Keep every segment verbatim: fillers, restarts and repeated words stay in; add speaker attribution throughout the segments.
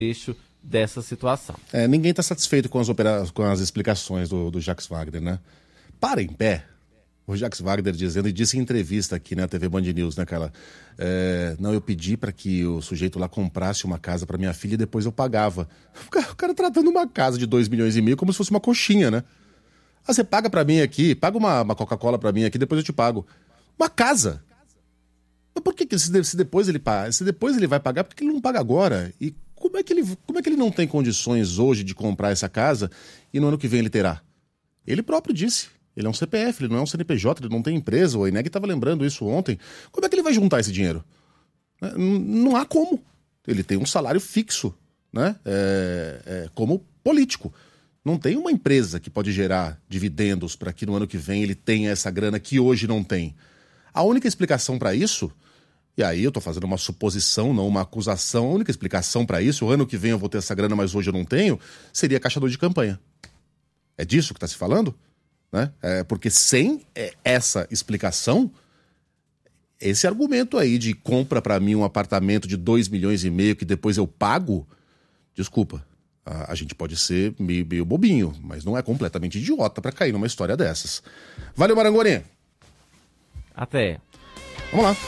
Speaker 1: eixo dessa situação.
Speaker 2: É, ninguém está satisfeito com as, opera... com as explicações do, do Jacques Wagner, né? Para em pé. O Jacques Wagner dizendo, e disse em entrevista aqui na T V Band News, né, cara? É, não, eu pedi para que o sujeito lá comprasse uma casa para minha filha e depois eu pagava. O cara, o cara tratando uma casa de dois milhões e meio como se fosse uma coxinha, né? Ah, você paga para mim aqui, paga uma, uma Coca-Cola para mim aqui, depois eu te pago. Uma casa. Mas por que, que se, se, depois ele, se depois ele vai pagar, por que ele não paga agora? E como é, que ele, como é que ele não tem condições hoje de comprar essa casa e no ano que vem ele terá? Ele próprio disse. Ele é um C P F, ele não é um C N P J, ele não tem empresa. O Eneg estava lembrando isso ontem. Como é que ele vai juntar esse dinheiro? Não há como. Ele tem um salário fixo, né? É, é, como político. Não tem uma empresa que pode gerar dividendos para que no ano que vem ele tenha essa grana que hoje não tem. A única explicação para isso, e aí eu estou fazendo uma suposição, não uma acusação, a única explicação para isso, o ano que vem eu vou ter essa grana, mas hoje eu não tenho, seria caixador de campanha. É disso que está se falando? Né? É, porque sem essa explicação, esse argumento aí de compra para mim um apartamento de dois milhões e meio que depois eu pago, desculpa, a, a gente pode ser meio, meio bobinho, mas não é completamente idiota para cair numa história dessas. Valeu, Marangoni!
Speaker 1: Até.
Speaker 2: Vamos lá.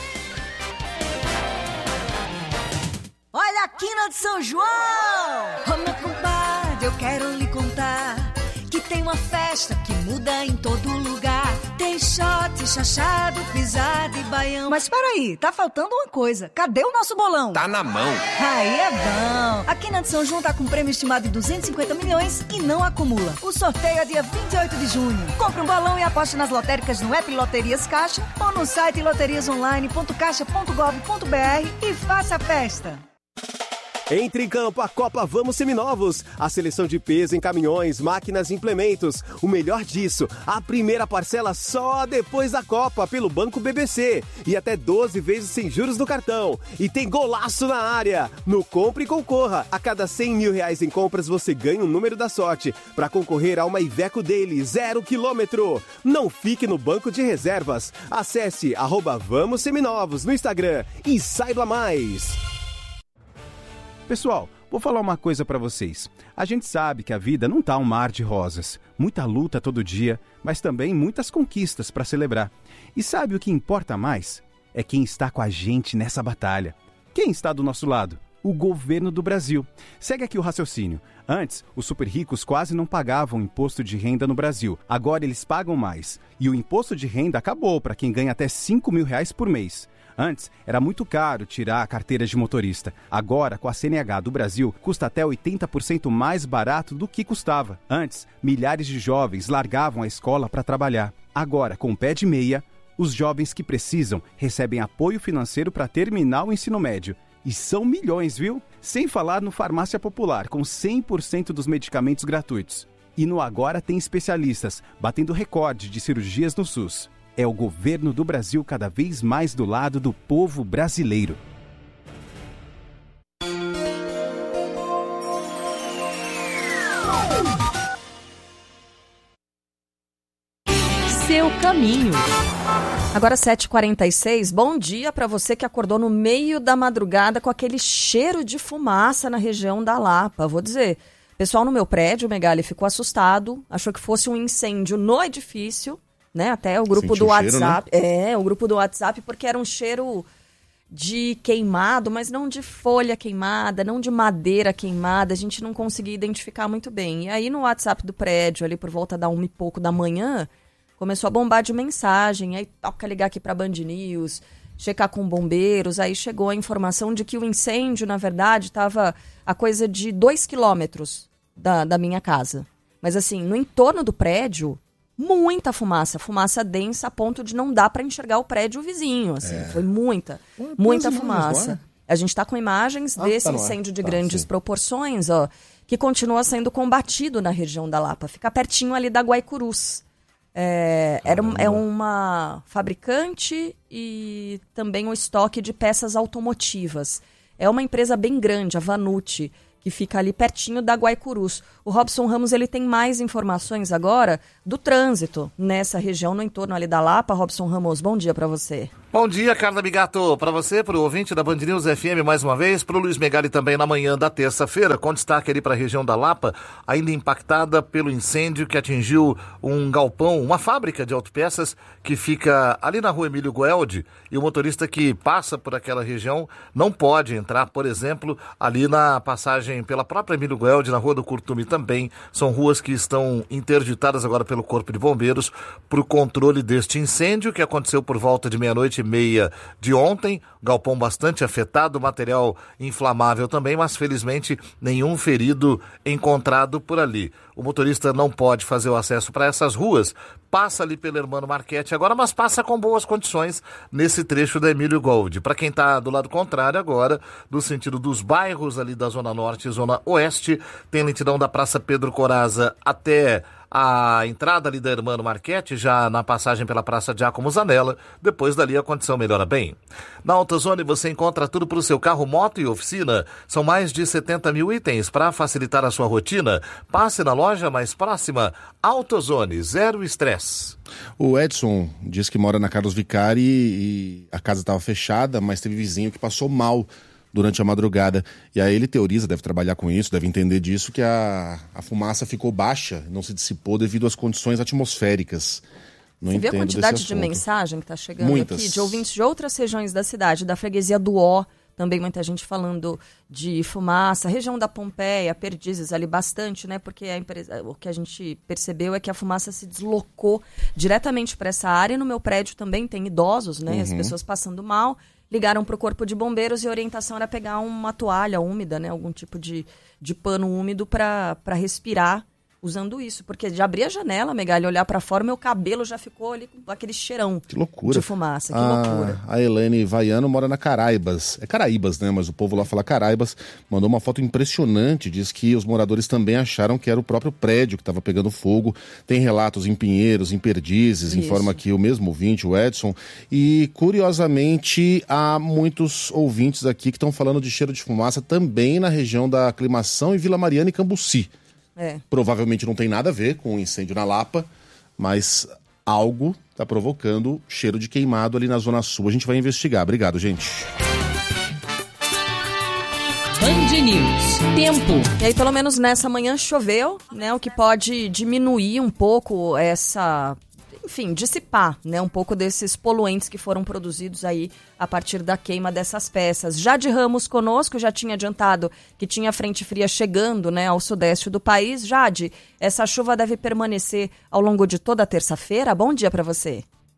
Speaker 3: Olha a quina de São João! Ô meu compadre, eu quero lhe contar que tem uma festa que muda em todo lugar. Tem shot, chachado, pisada e baião. Mas peraí, tá faltando uma coisa. Cadê o nosso bolão?
Speaker 4: Tá na mão.
Speaker 3: Aí é bom. A Quina de São João tá com um prêmio estimado de duzentos e cinquenta milhões e não acumula. O sorteio é dia vinte e oito de junho. Compre um bolão e aposte nas lotéricas no app Loterias Caixa ou no site loterias online ponto caixa ponto gov ponto br e faça a festa.
Speaker 5: Entre em campo a Copa Vamos Seminovos. A seleção de peso em caminhões, máquinas e implementos. O melhor disso, a primeira parcela só depois da Copa pelo Banco B B C. E até doze vezes sem juros no cartão. E tem golaço na área. No Compre e Concorra. A cada cem mil reais em compras você ganha um número da sorte para concorrer a uma Iveco Daily zero quilômetro. Não fique no banco de reservas. Acesse arroba Vamos Seminovos no Instagram e saiba mais.
Speaker 6: Pessoal, vou falar uma coisa pra vocês. A gente sabe que a vida não tá um mar de rosas. Muita luta todo dia, mas também muitas conquistas pra celebrar. E sabe o que importa mais? É quem está com a gente nessa batalha. Quem está do nosso lado? O governo do Brasil. Segue aqui o raciocínio. Antes, os super ricos quase não pagavam imposto de renda no Brasil. Agora eles pagam mais. E o imposto de renda acabou para quem ganha até cinco mil reais por mês. Antes, era muito caro tirar a carteira de motorista. Agora, com a C N H do Brasil, custa até oitenta por cento mais barato do que custava. Antes, milhares de jovens largavam a escola para trabalhar. Agora, com o pé de meia, os jovens que precisam recebem apoio financeiro para terminar o ensino médio. E são milhões, viu? Sem falar no Farmácia Popular, com cem por cento dos medicamentos gratuitos. E no Agora tem especialistas, batendo recorde de cirurgias no SUS. É o governo do Brasil cada vez mais do lado do povo brasileiro.
Speaker 7: Seu caminho. Agora sete e quarenta e seis, bom dia para você que acordou no meio da madrugada com aquele cheiro de fumaça na região da Lapa. Vou dizer, o pessoal no meu prédio, Megali, ficou assustado, achou que fosse um incêndio no edifício. Né? Até o grupo Sentiu do WhatsApp. Cheiro, né? É, o grupo do WhatsApp, porque era um cheiro de queimado, mas não de folha queimada, não de madeira queimada. A gente não conseguia identificar muito bem. E aí no WhatsApp do prédio, ali por volta da uma e pouco da manhã, começou a bombar de mensagem. Aí toca ligar aqui para Band News, checar com bombeiros. Aí chegou a informação de que o incêndio, na verdade, estava a coisa de dois quilômetros da, da minha casa. Mas assim, no entorno do prédio, muita fumaça, fumaça densa a ponto de não dar para enxergar o prédio vizinho, assim, é. Foi muita, Ué, muita fumaça. A gente está com imagens ah, desse tá incêndio de tá, grandes sim. proporções, ó, que continua sendo combatido na região da Lapa, fica pertinho ali da Guaicurus. É, era, é uma fabricante e também um estoque de peças automotivas. É uma empresa bem grande, a Vanucci, que fica ali pertinho da Guaicurus. O Robson Ramos ele tem mais informações agora do trânsito nessa região, no entorno ali da Lapa. Robson Ramos, bom dia para você.
Speaker 4: Bom dia, Carla Bigato, para você, para o ouvinte da Band News F M mais uma vez, para o Luiz Megali também na manhã da terça-feira, com destaque ali para a região da Lapa, ainda impactada pelo incêndio que atingiu um galpão, uma fábrica de autopeças que fica ali na rua Emílio Gueldi, e o motorista que passa por aquela região não pode entrar, por exemplo, ali na passagem pela própria Emílio Gueldi, na rua do Curtume também, são ruas que estão interditadas agora pelo Corpo de Bombeiros para o controle deste incêndio que aconteceu por volta de meia-noite meia de ontem, galpão bastante afetado, material inflamável também, mas felizmente nenhum ferido encontrado por ali. O motorista não pode fazer o acesso para essas ruas, passa ali pelo Hermano Marchetti agora, mas passa com boas condições nesse trecho da Emílio Gold. Para quem está do lado contrário agora, no sentido dos bairros ali da Zona Norte e Zona Oeste, tem lentidão da Praça Pedro Corazza até a entrada ali da Hermano Marchetti, já na passagem pela Praça Giacomo Zanella, depois dali a condição melhora bem. Na AutoZone você encontra tudo para o seu carro, moto e oficina. São mais de setenta mil itens para facilitar a sua rotina. Passe na loja mais próxima. AutoZone, zero estresse.
Speaker 2: O Edson diz que mora na Carlos Vicari e a casa estava fechada, mas teve vizinho que passou mal durante a madrugada. E aí ele teoriza, deve trabalhar com isso, deve entender disso, que a, a fumaça ficou baixa, não se dissipou devido às condições atmosféricas. Não
Speaker 7: Você vê a quantidade de mensagem que está chegando Muitas. aqui, de ouvintes de outras regiões da cidade, da freguesia do Ó, também muita gente falando de fumaça, região da Pompeia, Perdizes ali bastante, né? Porque a empresa, o que a gente percebeu é que a fumaça se deslocou diretamente para essa área. E no meu prédio também tem idosos, né? Uhum. As pessoas passando mal, ligaram para o Corpo de Bombeiros e a orientação era pegar uma toalha úmida, né? Algum tipo de, de pano úmido para respirar usando isso. Porque de abrir a janela, Megali, olhar para fora, meu cabelo já ficou ali com aquele cheirão
Speaker 2: que loucura.
Speaker 7: de fumaça. Que
Speaker 2: a,
Speaker 7: loucura.
Speaker 2: A Helene Vaiano mora na Caraibas. É Caraíbas, né? Mas o povo lá fala Caraibas. Mandou uma foto impressionante. Diz que os moradores também acharam que era o próprio prédio que estava pegando fogo. Tem relatos em Pinheiros, em Perdizes, isso. Informa aqui o mesmo ouvinte, o Edson. E, curiosamente, há muitos ouvintes aqui que estão falando de cheiro de fumaça também na região da Aclimação e Vila Mariana e Cambuci. É. Provavelmente não tem nada a ver com o incêndio na Lapa, mas algo está provocando cheiro de queimado ali na Zona Sul. A gente vai investigar. Obrigado, gente.
Speaker 8: Band News. Tempo.
Speaker 7: E aí, pelo menos nessa manhã choveu, né? O que pode diminuir um pouco essa... Enfim, dissipar, né, um pouco desses poluentes que foram produzidos aí a partir da queima dessas peças. Jade Ramos conosco, já tinha adiantado que tinha frente fria chegando, né, ao sudeste do país. Jade, essa chuva deve permanecer ao longo de toda a terça-feira. Bom dia para você.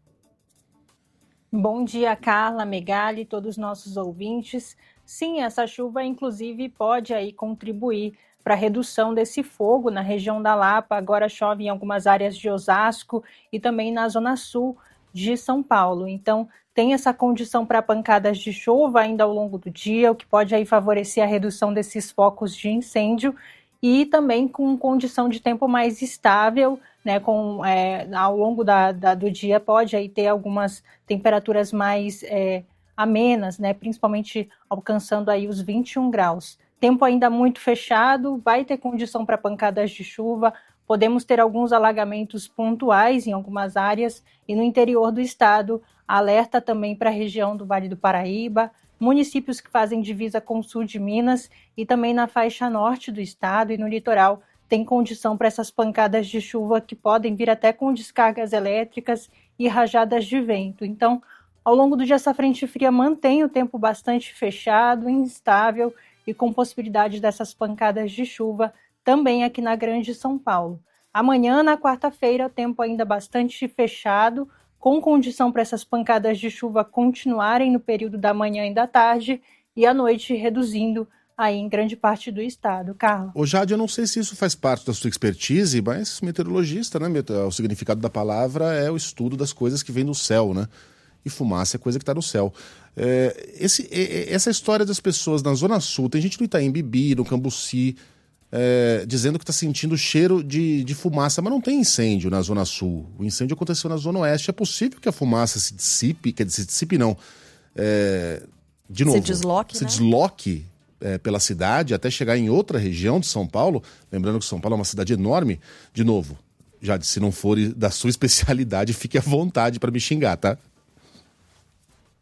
Speaker 9: Bom dia, Carla, Megali, todos os nossos ouvintes. Sim, essa chuva, inclusive, pode aí contribuir para a redução desse fogo na região da Lapa. Agora chove em algumas áreas de Osasco e também na zona sul de São Paulo. Então, tem essa condição para pancadas de chuva ainda ao longo do dia, o que pode aí favorecer a redução desses focos de incêndio e também com condição de tempo mais estável, né, com, é, ao longo da, da, do dia pode aí ter algumas temperaturas mais é, amenas, né, principalmente alcançando aí os vinte e um graus. Tempo ainda muito fechado, vai ter condição para pancadas de chuva, podemos ter alguns alagamentos pontuais em algumas áreas e no interior do estado, alerta também para a região do Vale do Paraíba, municípios que fazem divisa com o sul de Minas e também na faixa norte do estado e no litoral tem condição para essas pancadas de chuva que podem vir até com descargas elétricas e rajadas de vento. Então, ao longo do dia, essa frente fria mantém o tempo bastante fechado, instável, e com possibilidade dessas pancadas de chuva também aqui na Grande São Paulo. Amanhã, na quarta-feira, o tempo ainda bastante fechado, com condição para essas pancadas de chuva continuarem no período da manhã e da tarde, e à noite reduzindo aí em grande parte do estado. Carla?
Speaker 2: Ô Jade, eu não sei se isso faz parte da sua expertise, mas meteorologista, né? O significado da palavra é o estudo das coisas que vêm do céu, né? E fumaça é coisa que está no céu. É, esse, é, essa história das pessoas na Zona Sul, tem gente no Itaim Bibi, no Cambuci, é, dizendo que está sentindo cheiro de, de fumaça, mas não tem incêndio na Zona Sul. O incêndio aconteceu na Zona Oeste. É possível que a fumaça se dissipe, quer dizer, se dissipe não, é, de novo,
Speaker 7: se desloque,
Speaker 2: se
Speaker 7: né?
Speaker 2: desloque é, pela cidade até chegar em outra região de São Paulo. Lembrando que São Paulo é uma cidade enorme. De novo, Jade, se não for da sua especialidade, fique à vontade para me xingar, tá?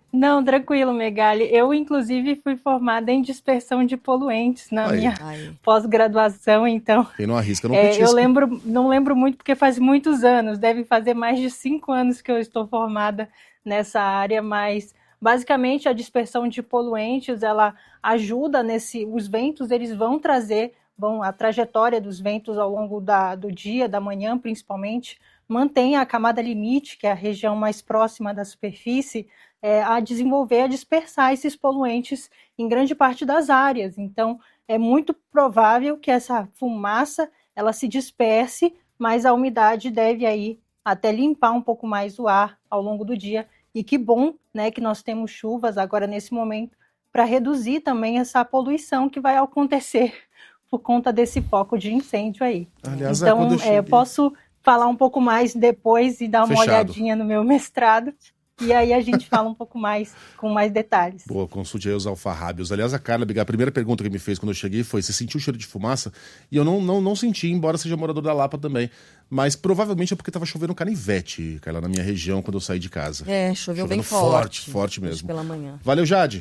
Speaker 9: Não, tranquilo, Megali. Eu, inclusive, fui formada em dispersão de poluentes na
Speaker 2: Aí.
Speaker 9: minha
Speaker 7: Ai.
Speaker 9: pós-graduação, então...
Speaker 2: Quem não arrisca não
Speaker 9: É,
Speaker 2: petisca.
Speaker 9: eu lembro, não lembro muito porque faz muitos anos, deve fazer mais de cinco anos que eu estou formada nessa área, mas basicamente a dispersão de poluentes, ela ajuda nesse, os ventos, eles vão trazer, vão, a trajetória dos ventos ao longo da, do dia, da manhã principalmente, mantém a camada limite, que é a região mais próxima da superfície, é, a desenvolver, a dispersar esses poluentes em grande parte das áreas. Então, é muito provável que essa fumaça ela se disperse, mas a umidade deve aí até limpar um pouco mais o ar ao longo do dia. E que bom, né, que nós temos chuvas agora nesse momento para reduzir também essa poluição que vai acontecer por conta desse foco de incêndio aí.
Speaker 2: Aliás,
Speaker 9: então,
Speaker 2: quando eu
Speaker 9: é,
Speaker 2: cheguei...
Speaker 9: posso falar um pouco mais depois e dar uma
Speaker 2: Fechado.
Speaker 9: olhadinha no meu mestrado. E aí a gente fala um pouco mais, com mais detalhes.
Speaker 2: Boa, consulte aí os alfarrábios. Aliás, a Carla, a primeira pergunta que me fez quando eu cheguei foi: você sentiu o cheiro de fumaça? E eu não, não, não senti, embora seja morador da Lapa também. Mas provavelmente é porque estava chovendo canivete, Carla, na minha região, quando eu saí de casa.
Speaker 7: É, choveu
Speaker 2: Chovendo
Speaker 7: bem forte.
Speaker 2: forte, forte mesmo.
Speaker 7: Hoje pela manhã.
Speaker 2: Valeu, Jade.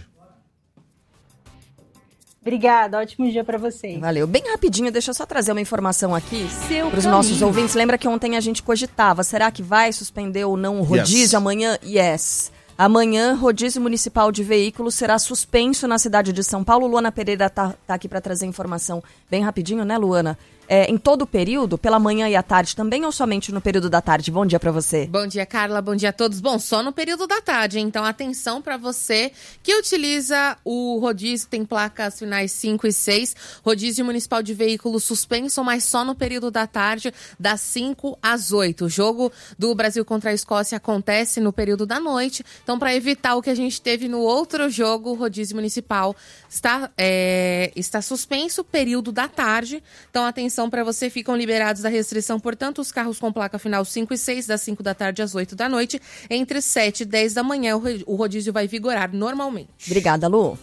Speaker 9: Obrigada, ótimo dia para vocês.
Speaker 7: Valeu. Bem rapidinho, deixa eu só trazer uma informação aqui
Speaker 8: Seu
Speaker 7: para os
Speaker 8: caminho.
Speaker 7: nossos ouvintes. Lembra que ontem a gente cogitava, será que vai suspender ou não o rodízio
Speaker 2: Yes.
Speaker 7: amanhã? Yes. Amanhã, rodízio municipal de veículos será suspenso na cidade de São Paulo. Luana Pereira tá, tá aqui para trazer informação bem rapidinho, né, Luana? É, em todo o período, pela manhã e à tarde também, ou somente no período da tarde? Bom dia para você.
Speaker 10: Bom dia, Carla. Bom dia a todos. Bom, só no período da tarde, então atenção para você que utiliza o rodízio, tem placas finais cinco e seis, rodízio municipal de veículos suspenso, mas só no período da tarde, das cinco às oito. O jogo do Brasil contra a Escócia acontece no período da noite, então para evitar o que a gente teve no outro jogo, o rodízio municipal está, é, está suspenso, período da tarde, então atenção para você, ficam liberados da restrição, portanto, os carros com placa final cinco e seis, das cinco da tarde às oito da noite, entre sete e dez da manhã, o rodízio vai vigorar normalmente.
Speaker 7: Obrigada, Lu.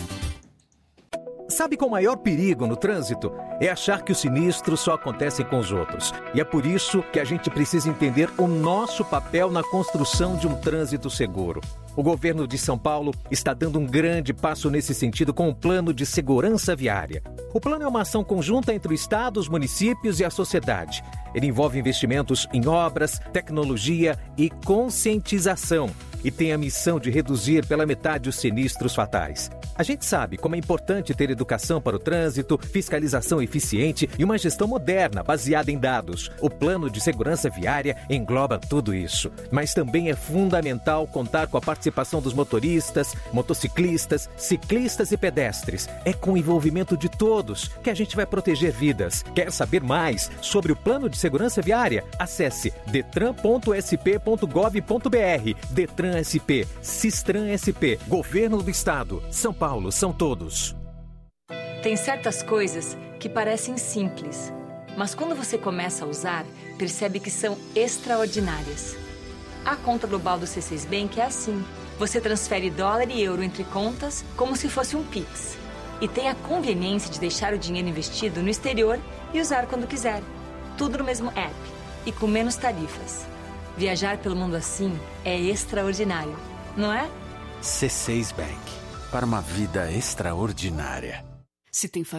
Speaker 11: Sabe qual o maior perigo no trânsito? É achar que os sinistros só acontecem com os outros. E é por isso que a gente precisa entender o nosso papel na construção de um trânsito seguro. O governo de São Paulo está dando um grande passo nesse sentido com o Plano de Segurança Viária. O plano é uma ação conjunta entre o Estado, os municípios e a sociedade. Ele envolve investimentos em obras, tecnologia e conscientização. E tem a missão de reduzir pela metade os sinistros fatais. A gente sabe como é importante ter educação para o trânsito, fiscalização eficiente e uma gestão moderna baseada em dados. O Plano de Segurança Viária engloba tudo isso. Mas também é fundamental contar com a participação dos motoristas, motociclistas, ciclistas e pedestres. É com o envolvimento de todos que a gente vai proteger vidas. Quer saber mais sobre o Plano de Segurança Viária? Acesse detran ponto s p ponto gov ponto b r. Detran S P, Sistran S P, Governo do Estado, São Paulo, são todos.
Speaker 12: Tem certas coisas que parecem simples, mas quando você começa a usar, percebe que são extraordinárias. A conta global do C seis Bank é assim. Você transfere dólar e euro entre contas como se fosse um Pix. E tem a conveniência de deixar o dinheiro investido no exterior e usar quando quiser. Tudo no mesmo app e com menos tarifas. Viajar pelo mundo assim é extraordinário, não é?
Speaker 13: C seis Bank, para uma vida extraordinária.
Speaker 14: Se tem